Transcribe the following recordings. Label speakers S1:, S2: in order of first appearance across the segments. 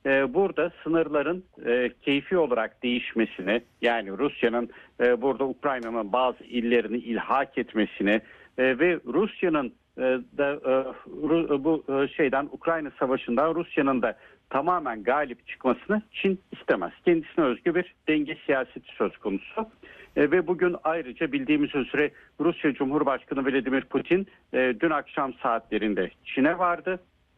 S1: burada sınırların keyfi olarak değişmesini, yani Rusya'nın burada Ukrayna'nın bazı illerini ilhak etmesini ve Rusya'nın bu Ukrayna Savaşı'ndan Rusya'nın da tamamen galip çıkmasını Çin istemez. Kendisine özgü bir denge siyaseti söz konusu. Ve bugün ayrıca bildiğimiz üzere Rusya Cumhurbaşkanı Vladimir Putin dün akşam saatlerinde Çin'e vardı.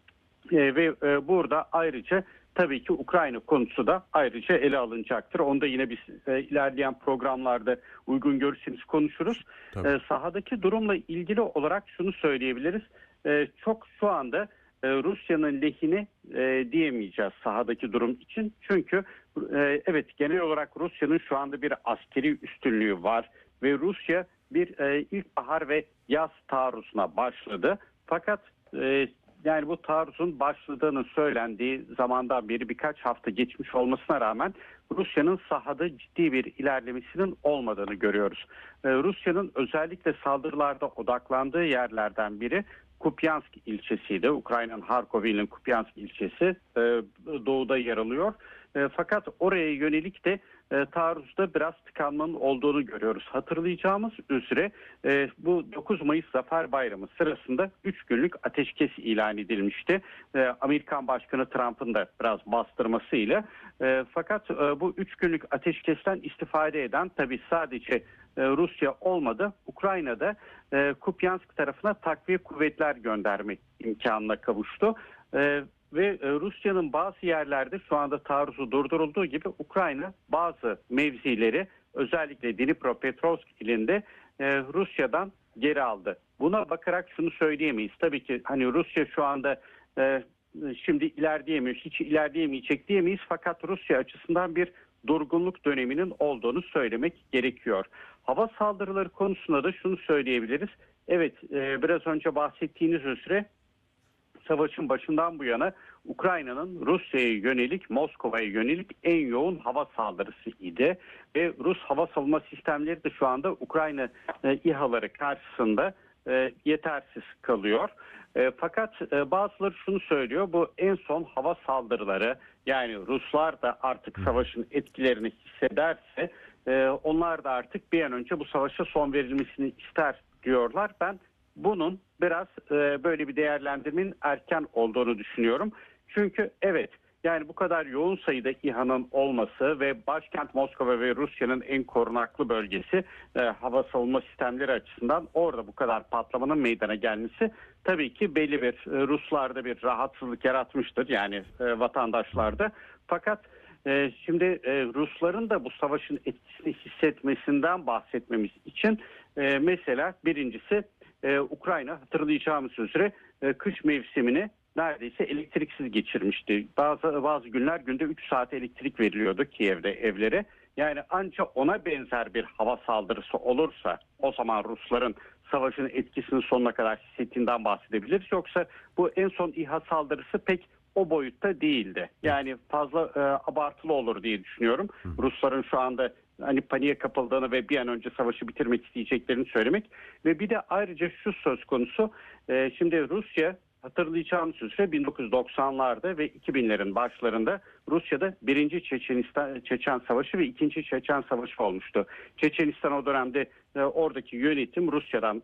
S1: Ve burada ayrıca tabii ki Ukrayna konusu da ayrıca ele alınacaktır. Onu da yine biz ilerleyen programlarda uygun görürseniz konuşuruz. Sahadaki durumla ilgili olarak şunu söyleyebiliriz. Çok şu anda Rusya'nın lehine diyemeyeceğiz sahadaki durum için. Çünkü evet, genel olarak Rusya'nın şu anda bir askeri üstünlüğü var ve Rusya bir ilkbahar ve yaz taarruzuna başladı. Fakat yani bu taarruzun başladığını söylendiği zamandan beri birkaç hafta geçmiş olmasına rağmen Rusya'nın sahada ciddi bir ilerlemesinin olmadığını görüyoruz. Rusya'nın özellikle saldırılarda odaklandığı yerlerden biri Kupyansk ilçesiydi. Ukrayna'nın Harkov ilinin Kupyansk ilçesi doğuda yer alıyor. Fakat oraya yönelik de taarruzda biraz tıkanmanın olduğunu görüyoruz. Hatırlayacağımız üzere bu 9 Mayıs Zafer Bayramı sırasında 3 günlük ateşkes ilan edilmişti. Amerikan Başkanı Trump'ın da biraz bastırmasıyla. Fakat bu 3 günlük ateşkesten istifade eden tabii sadece Rusya olmadı. Ukrayna'da Kupyansk tarafına takviye kuvvetler gönderme imkanına kavuştu. Ve Rusya'nın bazı yerlerde şu anda taarruzu durdurulduğu gibi Ukrayna bazı mevzileri özellikle Dnipropetrovsk ilinde Rusya'dan geri aldı. Buna bakarak şunu söyleyemeyiz. Tabii ki hani Rusya şu anda şimdi ilerleyemiyor, hiç ilerleyemeyecek diyemeyiz. Fakat Rusya açısından bir durgunluk döneminin olduğunu söylemek gerekiyor. Hava saldırıları konusunda da şunu söyleyebiliriz. Evet, biraz önce bahsettiğiniz üzere savaşın başından bu yana Ukrayna'nın Rusya'ya yönelik, Moskova'ya yönelik en yoğun hava saldırısı idi. Ve Rus hava savunma sistemleri de şu anda Ukrayna İHA'ları karşısında yetersiz kalıyor. Fakat bazıları şunu söylüyor, bu en son hava saldırıları, yani Ruslar da artık savaşın etkilerini hissederse onlar da artık bir an önce bu savaşa son verilmesini ister diyorlar. Ben bunun biraz böyle bir değerlendirmenin erken olduğunu düşünüyorum. Çünkü evet, yani bu kadar yoğun sayıda İHA'nın olması ve başkent Moskova ve Rusya'nın en korunaklı bölgesi hava savunma sistemleri açısından orada bu kadar patlamanın meydana gelmesi tabii ki belli bir Ruslarda bir rahatsızlık yaratmıştır, yani vatandaşlarda. Fakat şimdi Rusların da bu savaşın etkisini hissetmesinden bahsetmemiz için mesela birincisi Ukrayna hatırlayacağımız üzere kış mevsimini neredeyse elektriksiz geçirmişti. Bazı günler günde 3 saat elektrik veriliyordu Kiev'de evlere. Yani ancak ona benzer bir hava saldırısı olursa o zaman Rusların savaşın etkisini sonuna kadar hissettiğinden bahsedebiliriz. Yoksa bu en son İHA saldırısı pek o boyutta değildi. Yani fazla abartılı olur diye düşünüyorum. Rusların şu anda hani paniğe kapıldığını ve bir an önce savaşı bitirmek isteyeceklerini söylemek. Ve bir de ayrıca şu söz konusu, şimdi Rusya hatırlayacağımız üzere 1990'larda ve 2000'lerin başlarında Rusya'da 1. Çeçen Savaşı ve 2. Çeçen Savaşı olmuştu. Çeçenistan o dönemde oradaki yönetim Rusya'dan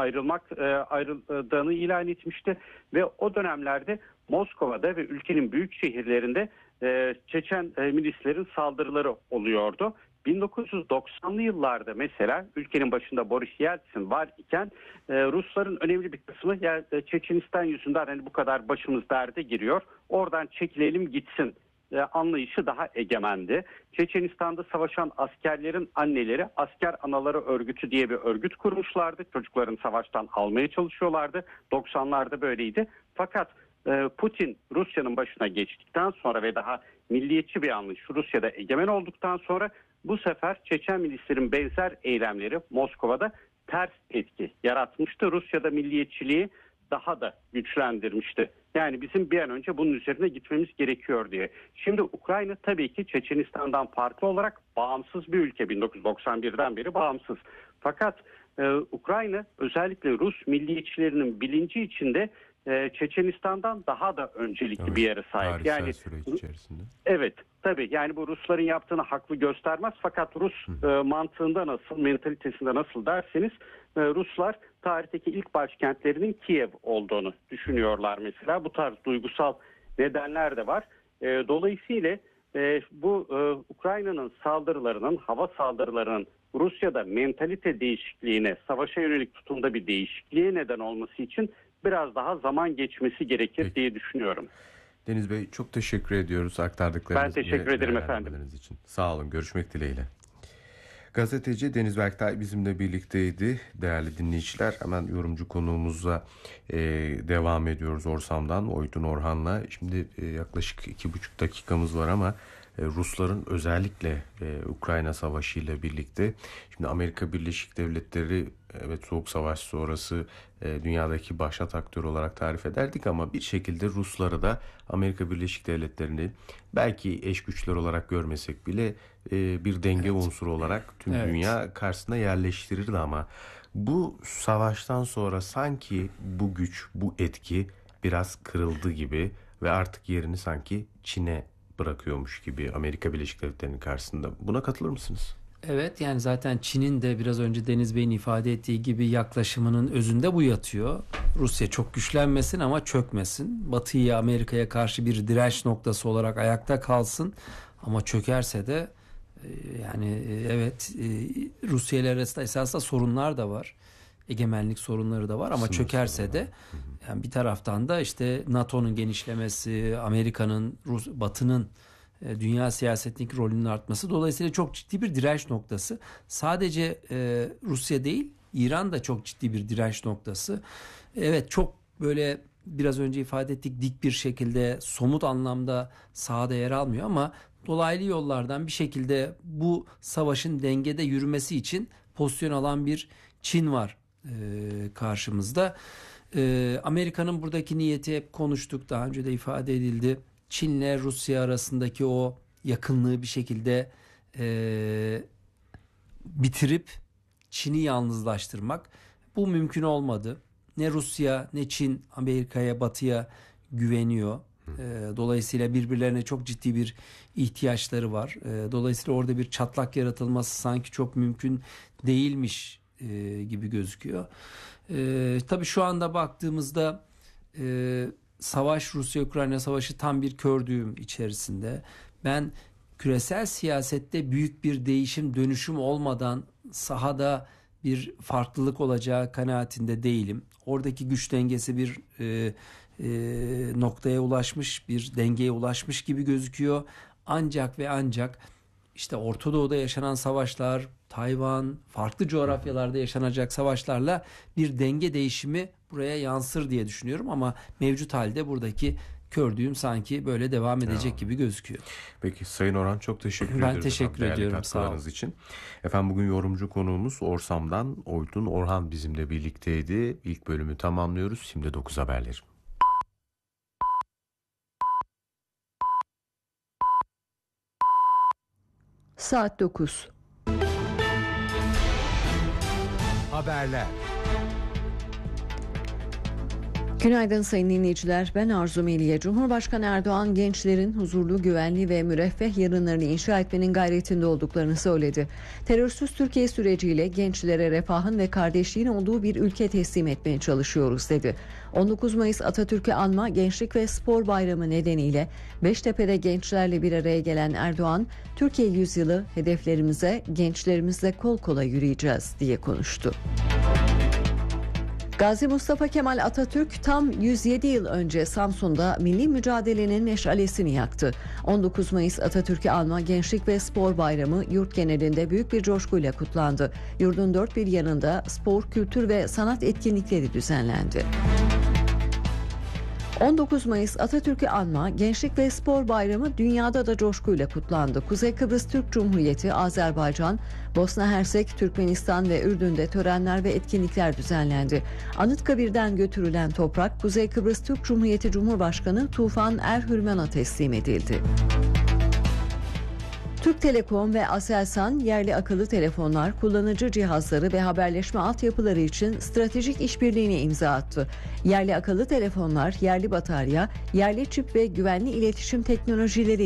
S1: ayrıldığını ilan etmişti ve o dönemlerde Moskova'da ve ülkenin büyük şehirlerinde Çeçen milislerin saldırıları oluyordu. 1990'lı yıllarda mesela ülkenin başında Boris Yeltsin var iken Rusların önemli bir kısmı Çeçenistan yüzünden hani bu kadar başımız derde giriyor, oradan çekilelim gitsin anlayışı daha egemendi. Çeçenistan'da savaşan askerlerin anneleri Asker Anaları Örgütü diye bir örgüt kurmuşlardı. Çocuklarını savaştan almaya çalışıyorlardı. 90'larda böyleydi. Fakat Putin Rusya'nın başına geçtikten sonra ve daha milliyetçi bir anlayış Rusya'da egemen olduktan sonra bu sefer Çeçen milislerin benzer eylemleri Moskova'da ters etki yaratmıştı. Rusya'da milliyetçiliği daha da güçlendirmişti. Yani bizim bir an önce bunun üzerine gitmemiz gerekiyor diye. Şimdi Ukrayna tabii ki Çeçenistan'dan farklı olarak bağımsız bir ülke. 1991'den beri bağımsız. Fakat Ukrayna özellikle Rus milliyetçilerinin bilinci içinde Çeçenistan'dan daha da öncelikli bir yere sahip.
S2: Yani süreç içerisinde.
S1: Evet, tabii yani bu Rusların yaptığını haklı göstermez, fakat Rus mantığında nasıl, mentalitesinde nasıl derseniz Ruslar tarihteki ilk başkentlerinin Kiev olduğunu düşünüyorlar mesela. Bu tarz duygusal nedenler de var. Dolayısıyla bu Ukrayna'nın saldırılarının, hava saldırılarının Rusya'da mentalite değişikliğine, savaşa yönelik tutumda bir değişikliğe neden olması için biraz daha zaman geçmesi gerekir diye düşünüyorum.
S2: Deniz Bey, çok teşekkür ediyoruz aktardıklarınız
S1: Ben teşekkür ederim efendim.
S2: için. Sağ olun, görüşmek dileğiyle. Gazeteci Deniz Berktay bizimle birlikteydi. Değerli dinleyiciler, hemen yorumcu konuğumuzla devam ediyoruz Orsam'dan Oytun Orhan'la. Şimdi yaklaşık 2,5 dakikamız var ama Rusların özellikle Ukrayna Savaşı ile birlikte, şimdi Amerika Birleşik Devletleri, evet, Soğuk Savaş sonrası dünyadaki başat aktör olarak tarif ederdik ama bir şekilde Rusları da Amerika Birleşik Devletleri'ni belki eş güçler olarak görmesek bile bir denge unsuru olarak tüm dünya karşısına yerleştirirdi ama bu savaştan sonra sanki bu güç, bu etki biraz kırıldı gibi ve artık yerini sanki Çin'e bırakıyormuş gibi Amerika Birleşik Devletleri'nin karşısında. Buna katılır mısınız?
S3: Evet, yani zaten Çin'in de biraz önce Deniz Bey'in ifade ettiği gibi yaklaşımının özünde bu yatıyor. Rusya çok güçlenmesin ama çökmesin. Batı'ya, Amerika'ya karşı bir direnç noktası olarak ayakta kalsın ama çökerse de yani evet, Rusya ile arasında esasında sorunlar da var. Egemenlik sorunları da var ama çökerse de yani bir taraftan da işte NATO'nun genişlemesi, Amerika'nın, Batı'nın dünya siyasetindeki rolünün artması, dolayısıyla çok ciddi bir direnç noktası. Sadece Rusya değil, İran da çok ciddi bir direnç noktası. Evet, çok böyle biraz önce ifade ettik, dik bir şekilde somut anlamda sahada yer almıyor ama dolaylı yollardan bir şekilde bu savaşın dengede yürümesi için pozisyon alan bir Çin var karşımızda. Amerika'nın buradaki niyeti hep konuştuk, daha önce de ifade edildi. Çin'le Rusya arasındaki o yakınlığı bir şekilde bitirip Çin'i yalnızlaştırmak. Bu mümkün olmadı. Ne Rusya ne Çin Amerika'ya, Batı'ya güveniyor. Dolayısıyla birbirlerine çok ciddi bir ihtiyaçları var. Dolayısıyla orada bir çatlak yaratılması sanki çok mümkün değilmiş gibi gözüküyor. Tabii şu anda baktığımızda savaş, Rusya-Ukrayna savaşı tam bir kör düğüm içerisinde. Ben küresel siyasette büyük bir değişim, dönüşüm olmadan sahada bir farklılık olacağı kanaatinde değilim. Oradaki güç dengesi bir noktaya ulaşmış, bir dengeye ulaşmış gibi gözüküyor. Ancak ve ancak işte Orta Doğu'da yaşanan savaşlar, Tayvan, farklı coğrafyalarda yaşanacak savaşlarla bir denge değişimi buraya yansır diye düşünüyorum ama mevcut halde buradaki kör düğüm sanki böyle devam edecek gibi gözüküyor.
S2: Peki Sayın Orhan, çok teşekkür ederim.
S3: Ben teşekkür ediyorum. Sağ olun.
S2: için. Efendim, bugün yorumcu konuğumuz Orsam'dan Oytun Orhan bizimle birlikteydi. İlk bölümü tamamlıyoruz. Şimdi 9 haberleri.
S4: Saat 9.
S5: Haberler.
S4: Günaydın sayın dinleyiciler. Ben Arzu Meliye. Cumhurbaşkanı Erdoğan gençlerin huzurlu, güvenli ve müreffeh yarınlarını inşa etmenin gayretinde olduklarını söyledi. Terörsüz Türkiye süreciyle gençlere refahın ve kardeşliğin olduğu bir ülke teslim etmeye çalışıyoruz dedi. 19 Mayıs Atatürk'ü anma Gençlik ve Spor Bayramı nedeniyle Beştepe'de gençlerle bir araya gelen Erdoğan, Türkiye yüzyılı hedeflerimize gençlerimizle kol kola yürüyeceğiz diye konuştu. Gazi Mustafa Kemal Atatürk tam 107 yıl önce Samsun'da milli mücadelenin meşalesini yaktı. 19 Mayıs Atatürk'ü anma Gençlik ve Spor Bayramı yurt genelinde büyük bir coşkuyla kutlandı. Yurdun dört bir yanında spor, kültür ve sanat etkinlikleri düzenlendi. 19 Mayıs Atatürk'ü anma Gençlik ve Spor Bayramı dünyada da coşkuyla kutlandı. Kuzey Kıbrıs Türk Cumhuriyeti, Azerbaycan, Bosna Hersek, Türkmenistan ve Ürdün'de törenler ve etkinlikler düzenlendi. Anıtkabir'den götürülen toprak Kuzey Kıbrıs Türk Cumhuriyeti Cumhurbaşkanı Tufan Erhürman'a teslim edildi. Türk Telekom ve Aselsan yerli akıllı telefonlar, kullanıcı cihazları ve haberleşme altyapıları için stratejik işbirliğine imza attı. Yerli akıllı telefonlar, yerli batarya, yerli çip ve güvenli iletişim teknolojileri